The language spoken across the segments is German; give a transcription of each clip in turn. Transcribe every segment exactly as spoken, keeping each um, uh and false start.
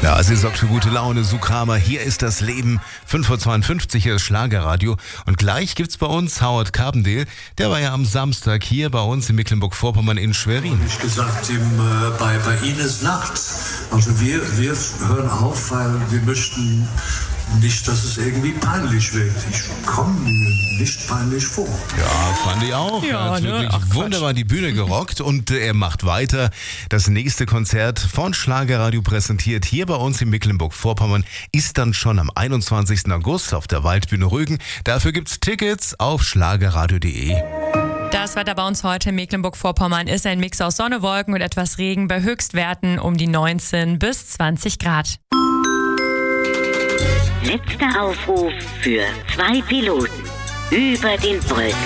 Ja, sie sorgt für gute Laune. Sue Kramer, hier ist das Leben. fünf Uhr zweiundfünfzig, hier ist Schlagerradio. Und gleich gibt's bei uns Howard Carpendale. Der war ja am Samstag hier bei uns in Mecklenburg-Vorpommern in Schwerin. Ich gesagt, im, äh, bei, bei Ihnen ist Nacht. Also wir, wir hören auf, weil wir möchten nicht, dass es irgendwie peinlich wird. Ich komme mir nicht peinlich vor. Ja, fand ich auch. Ja, er hat ne? wirklich Ach, wunderbar die Bühne gerockt und äh, er macht weiter. Das nächste Konzert von Schlagerradio präsentiert hier bei uns in Mecklenburg-Vorpommern ist dann schon am einundzwanzigsten August auf der Waldbühne Rügen. Dafür gibt's Tickets auf schlagerradio punkt de. Das Wetter bei uns heute in Mecklenburg-Vorpommern ist ein Mix aus Sonne, Wolken und etwas Regen bei Höchstwerten um die neunzehn bis zwanzig Grad. Letzter Aufruf für zwei Piloten über den Wolken.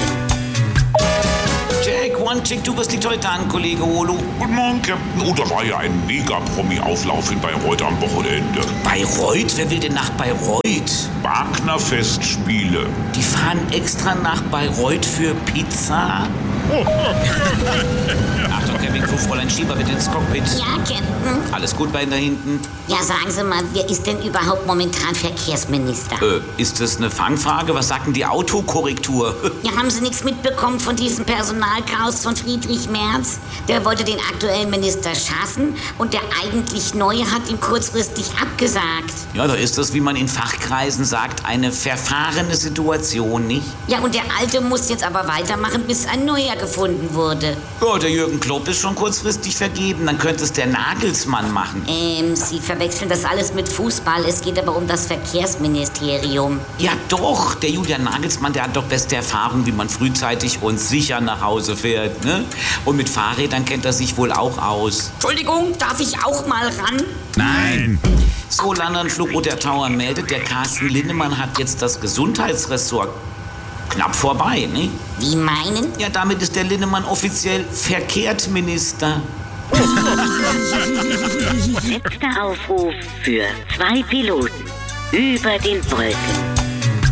Jack, one, check, du, was liegt heute an, Kollege Holo? Guten Morgen, Captain. Oh, da war ja ein Mega-Promi-Auflauf in Bayreuth am Wochenende. Bayreuth? Wer will denn nach Bayreuth? Wagner-Festspiele. Die fahren extra nach Bayreuth für Pizza? Achtung, Kevin, Crew, Fräulein Schieber, bitte ins Cockpit. Ja, Captain. Alles gut bei Ihnen da hinten? Ja, sagen Sie mal, wer ist denn überhaupt momentan Verkehrsminister? Äh, ist das eine Fangfrage? Was sagt denn die Autokorrektur? Ja, haben Sie nichts mitbekommen von diesem Personalchaos von Friedrich Merz? Der wollte den aktuellen Minister schaffen und der eigentlich Neue hat ihm kurzfristig abgesagt. Ja, da ist das, wie man in Fachkreisen sagt, eine verfahrene Situation, nicht? Ja, und der Alte muss jetzt aber weitermachen, bis ein Neuer gefunden wurde. Ja, der Jürgen Klopp ist schon kurzfristig vergeben, dann könnte es der Nagelsmann machen. Ähm, Sie verwechseln das alles mit Fußball. Es geht aber um das Verkehrsministerium. Ja doch, der Julian Nagelsmann, der hat doch beste Erfahrung, wie man frühzeitig und sicher nach Hause fährt, ne? Und mit Fahrrädern kennt er sich wohl auch aus. Entschuldigung, darf ich auch mal ran? Nein! So, London Flugrot der Tower meldet, der Carsten Linnemann hat jetzt das Gesundheitsressort knapp vorbei, ne? Wie meinen? Ja, damit ist der Linnemann offiziell Verkehrsminister. Letzter Aufruf für zwei Piloten über den Wolken.